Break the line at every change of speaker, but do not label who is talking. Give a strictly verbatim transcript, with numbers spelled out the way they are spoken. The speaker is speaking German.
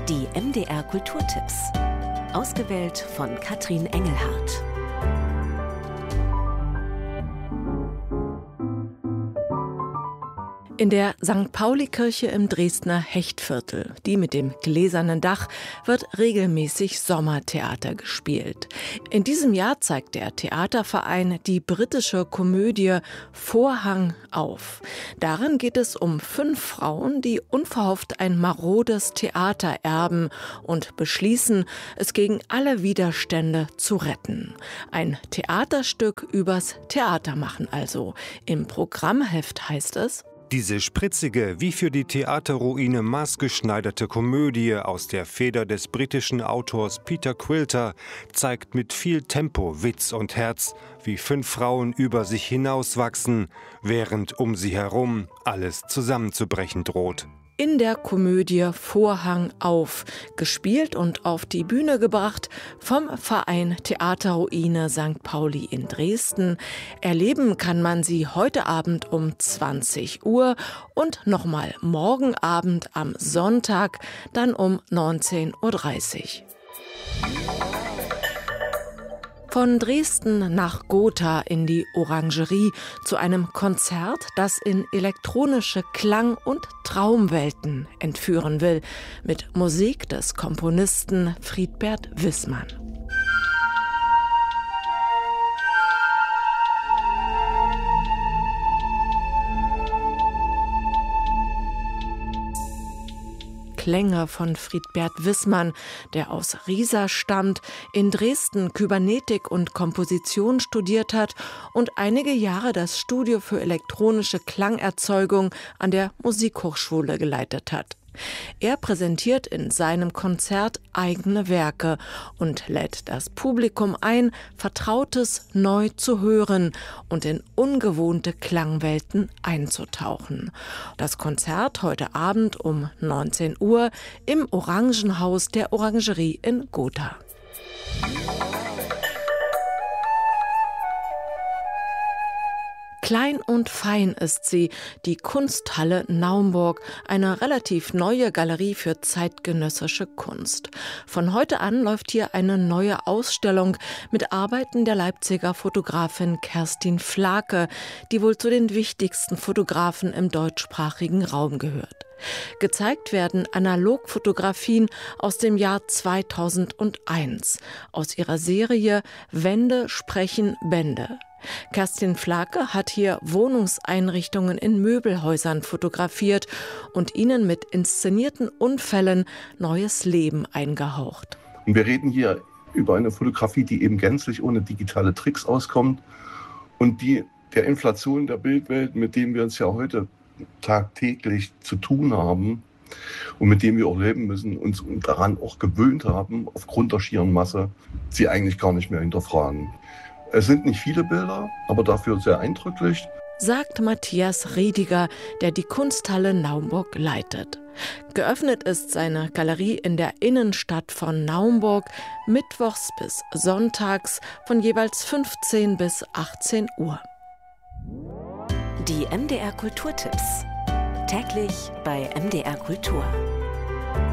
Die M D R Kulturtipps. Ausgewählt von Katrin Engelhardt.
In der Sankt Pauli-Kirche im Dresdner Hechtviertel, die mit dem gläsernen Dach, wird regelmäßig Sommertheater gespielt. In diesem Jahr zeigt der Theaterverein die britische Komödie Vorhang auf. Darin geht es um fünf Frauen, die unverhofft ein marodes Theater erben und beschließen, es gegen alle Widerstände zu retten. Ein Theaterstück übers Theatermachen also. Im Programmheft heißt es:
Diese spritzige, wie für die Theaterruine maßgeschneiderte Komödie aus der Feder des britischen Autors Peter Quilter zeigt mit viel Tempo, Witz und Herz, wie fünf Frauen über sich hinauswachsen, während um sie herum alles zusammenzubrechen droht.
In der Komödie Vorhang auf, gespielt und auf die Bühne gebracht vom Verein Theaterruine Sankt Pauli in Dresden. Erleben kann man sie heute Abend um zwanzig Uhr und nochmal morgen Abend am Sonntag, dann um neunzehn Uhr dreißig. Von Dresden nach Gotha in die Orangerie zu einem Konzert, das in elektronische Klang- und Traumwelten entführen will, mit Musik des Komponisten Friedbert Wissmann. Klänge von Friedbert Wissmann, der aus Riesa stammt, in Dresden Kybernetik und Komposition studiert hat und einige Jahre das Studio für elektronische Klangerzeugung an der Musikhochschule geleitet hat. Er präsentiert in seinem Konzert eigene Werke und lädt das Publikum ein, Vertrautes neu zu hören und in ungewohnte Klangwelten einzutauchen. Das Konzert heute Abend um neunzehn Uhr im Orangenhaus der Orangerie in Gotha. Klein und fein ist sie, die Kunsthalle Naumburg, eine relativ neue Galerie für zeitgenössische Kunst. Von heute an läuft hier eine neue Ausstellung mit Arbeiten der Leipziger Fotografin Kerstin Flake, die wohl zu den wichtigsten Fotografen im deutschsprachigen Raum gehört. Gezeigt werden Analogfotografien aus dem Jahr zweitausendeins, aus ihrer Serie Wände sprechen Bände. Kerstin Flake hat hier Wohnungseinrichtungen in Möbelhäusern fotografiert und ihnen mit inszenierten Unfällen neues Leben eingehaucht.
Und wir reden hier über eine Fotografie, die eben gänzlich ohne digitale Tricks auskommt und die der Inflation der Bildwelt, mit dem wir uns ja heute tagtäglich zu tun haben und mit dem wir auch leben müssen, uns daran auch gewöhnt haben, aufgrund der schieren Masse, sie eigentlich gar nicht mehr hinterfragen. Es sind nicht viele Bilder, aber dafür sehr eindrücklich,
sagt Matthias Riediger, der die Kunsthalle Naumburg leitet. Geöffnet ist seine Galerie in der Innenstadt von Naumburg mittwochs bis sonntags von jeweils fünfzehn bis achtzehn Uhr.
Die M D R Kulturtipps. Täglich bei M D R Kultur.